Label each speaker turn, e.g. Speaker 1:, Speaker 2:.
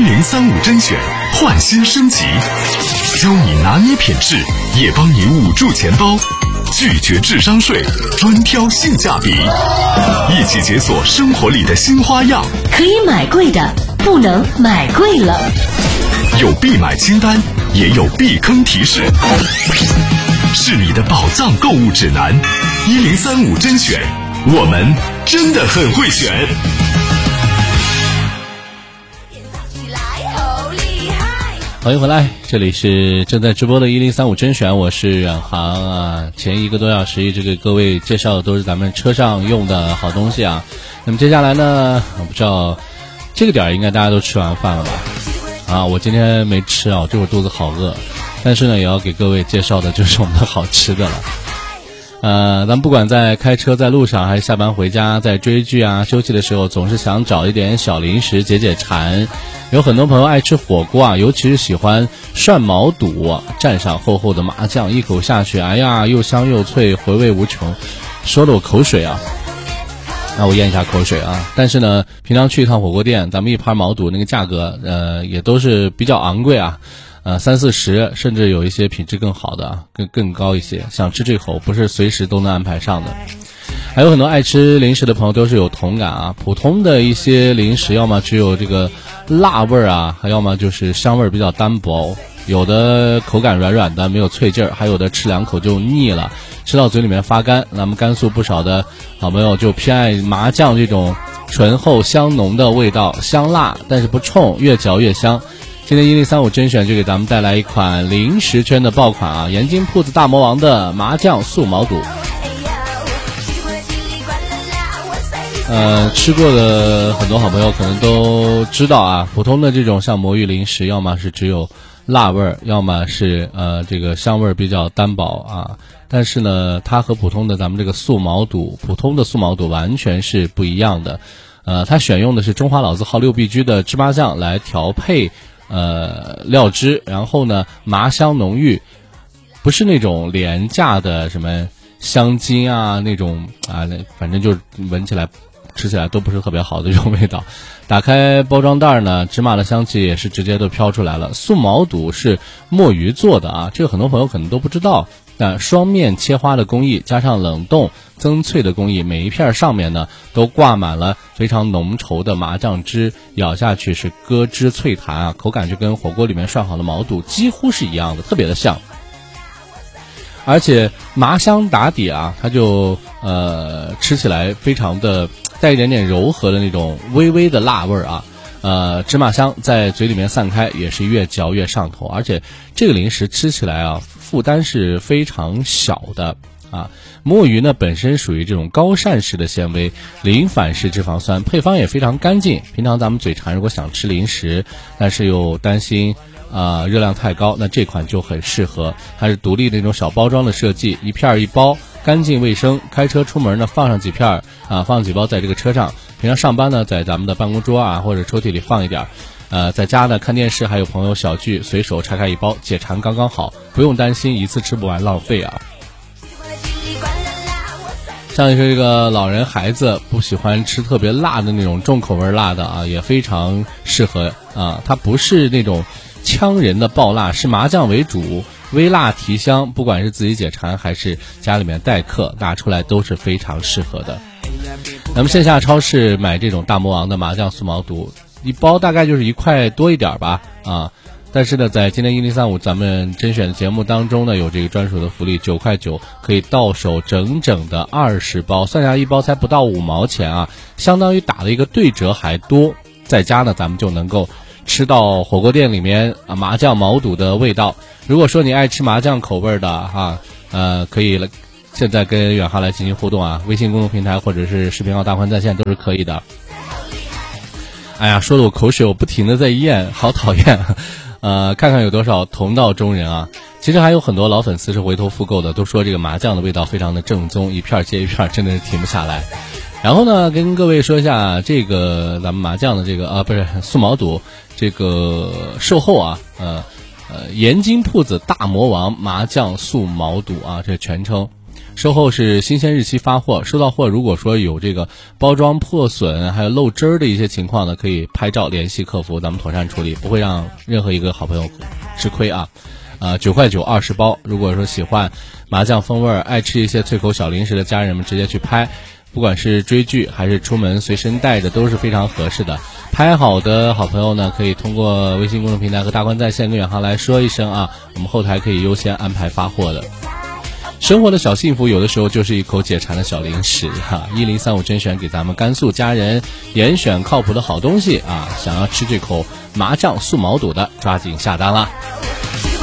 Speaker 1: 1035甄选焕新升级，教你拿捏品质，也帮你捂住钱包，拒绝智商税，专挑性价比，一起解锁生活里的新花样。
Speaker 2: 可以买贵的，不能买贵了。
Speaker 1: 有必买清单，也有避坑提示，是你的宝藏购物指南。1035甄选，我们真的很会选。
Speaker 3: 欢迎回来，这里是正在直播的1035甄选，我是远航啊。前1个多小时一直给各位介绍的都是咱们车上用的好东西啊。那么接下来呢，我不知道这个点应该大家都吃完饭了吧？啊，我今天没吃啊，这会儿肚子好饿，但是呢，也要给各位介绍的就是我们的好吃的了。咱不管在开车在路上还是下班回家，在追剧啊休息的时候，总是想找一点小零食解解馋。有很多朋友爱吃火锅啊，尤其是喜欢涮毛肚，蘸上厚厚的麻酱，一口下去，哎呀，又香又脆，回味无穷，说的我口水啊。那我咽一下口水啊。但是呢，平常去一趟火锅店，咱们一盘毛肚那个价格也都是比较昂贵啊。30-40，甚至有一些品质更好的更高一些，想吃这口不是随时都能安排上的。还有很多爱吃零食的朋友都是有同感啊，普通的一些零食要么只有这个辣味啊，还要么就是香味比较单薄，有的口感软软的没有脆劲儿，还有的吃2口就腻了，吃到嘴里面发干。咱们甘肃不少的好朋友就偏爱麻酱这种醇厚香浓的味道，香辣但是不冲，越嚼越香。今天1035甄选就给咱们带来一款零食圈的爆款啊，盐津铺子大魔王的麻酱素毛肚。吃过的很多好朋友可能都知道啊，普通的这种像魔芋零食，要么是只有辣味儿，要么是这个香味儿比较单薄啊。但是呢，它和普通的咱们这个素毛肚，普通的素毛肚完全是不一样的。它选用的是中华老字号6必居的芝麻酱来调配料汁，然后呢麻香浓郁，不是那种廉价的什么香精啊那种啊，反正就是闻起来吃起来都不是特别好的这种味道。打开包装袋呢，芝麻的香气也是直接都飘出来了。素毛肚是墨鱼做的啊，这个很多朋友可能都不知道。双面切花的工艺加上冷冻增脆的工艺，每一片上面呢都挂满了非常浓稠的麻酱汁，咬下去是咯吱脆弹啊，口感就跟火锅里面涮好的毛肚几乎是一样的，特别的像。而且麻香打底啊，它就吃起来非常的带一点点柔和的那种微微的辣味啊。芝麻香在嘴里面散开，也是越嚼越上头。而且这个零食吃起来啊，负担是非常小的啊。墨鱼呢本身属于这种高膳食的纤维，零反式脂肪酸，配方也非常干净。平常咱们嘴馋，如果想吃零食，但是又担心热量太高，那这款就很适合。它是独立的那种小包装的设计，一片一包，干净卫生。开车出门呢，放上几片放几包在这个车上。平常上班呢，在咱们的办公桌啊或者抽屉里放一点。在家呢看电视，还有朋友小聚，随手拆开一包，解馋刚刚好，不用担心一次吃不完浪费啊。像是这个老人孩子不喜欢吃特别辣的那种重口味辣的啊，也非常适合啊。它不是那种呛人的爆辣，是麻酱为主，微辣提香，不管是自己解馋还是家里面待客拿出来都是非常适合的。咱们线下超市买这种大魔王的麻酱素毛肚，一包大概就是1块多一点吧啊。但是呢，在今天1035咱们甄选的节目当中呢，有这个专属的福利，9块9可以到手整整的20包，算下一包才不到5毛钱啊，相当于打了一个对折还多。在家呢，咱们就能够吃到火锅店里面麻酱毛肚的味道。如果说你爱吃麻酱口味的可以现在跟远航来进行互动啊，微信公众平台或者是视频号大宽在线都是可以的。哎呀，说的我口水，我不停的在咽，好讨厌。看看有多少同道中人啊。其实还有很多老粉丝是回头复购的，都说这个麻酱的味道非常的正宗，一片接一片，真的是停不下来。然后呢，跟各位说一下这个咱们麻酱的这个不是素毛肚这个售后啊，盐津铺子大魔王麻酱素毛肚啊，这全称。 售后是新鲜日期发货，收到货如果说有这个包装破损还有漏汁儿的一些情况呢，可以拍照联系客服，咱们妥善处理，不会让任何一个好朋友吃亏啊。9块9 20包，如果说喜欢麻酱风味爱吃一些脆口小零食的家人们直接去拍，不管是追剧还是出门随身带着都是非常合适的。拍好的好朋友呢，可以通过微信公众平台和大观在线跟远航来说一声啊，我们后台可以优先安排发货的。生活的小幸福有的时候就是一口解馋的小零食哈。1035甄选给咱们甘肃家人严选靠谱的好东西啊，想要吃这口麻酱素毛肚的抓紧下单啦。